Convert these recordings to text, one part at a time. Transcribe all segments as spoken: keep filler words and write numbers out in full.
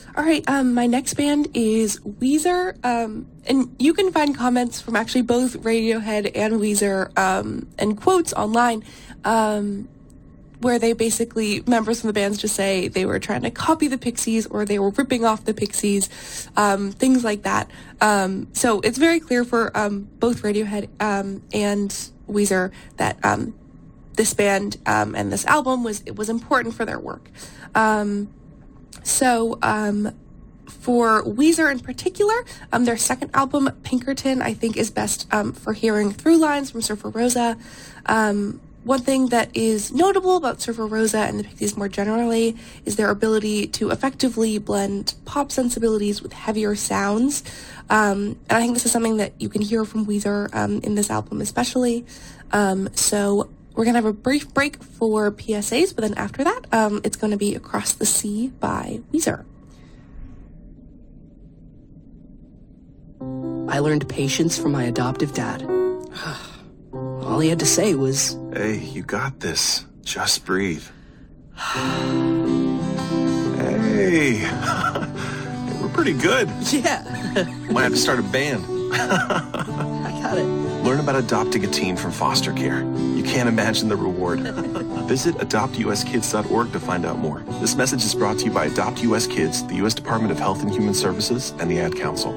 All right, um, my next band is Weezer, um, and you can find comments from actually both Radiohead and Weezer um, and quotes online um, where they basically, members from the bands just say they were trying to copy the Pixies or they were ripping off the Pixies, um, things like that. Um, so it's very clear for um, both Radiohead um, and Weezer that um, this band um, and this album was it was important for their work. Um, so um, for Weezer in particular, um, their second album, Pinkerton, I think is best um, for hearing through lines from Surfer Rosa. Um, One thing that is notable about Surfer Rosa and the Pixies more generally is their ability to effectively blend pop sensibilities with heavier sounds. Um, and I think this is something that you can hear from Weezer um, in this album especially. Um, so we're going to have a brief break for P S As, but then after that, um, it's going to be Across the Sea by Weezer. I learned patience from my adoptive dad. All he had to say was, "Hey, you got this. Just breathe." Hey, we're pretty good. Yeah. Might have to start a band. I got it. Learn about adopting a teen from foster care. You can't imagine the reward. Visit adopt u s kids dot org to find out more. This message is brought to you by Adopt U S Kids, the U S Department of Health and Human Services, and the Ad Council.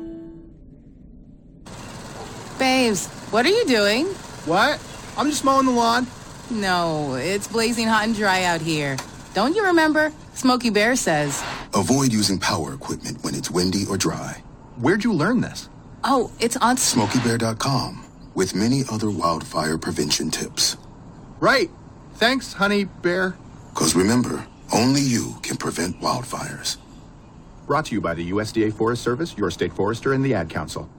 Babes, what are you doing? What? I'm just mowing the lawn. No, it's blazing hot and dry out here. Don't you remember? Smokey Bear says. Avoid using power equipment when it's windy or dry. Where'd you learn this? Oh, it's on Smokey Bear dot com, with many other wildfire prevention tips. Right. Thanks, honey bear. Because remember, only you can prevent wildfires. Brought to you by the U S D A Forest Service, your state forester, and the Ad Council.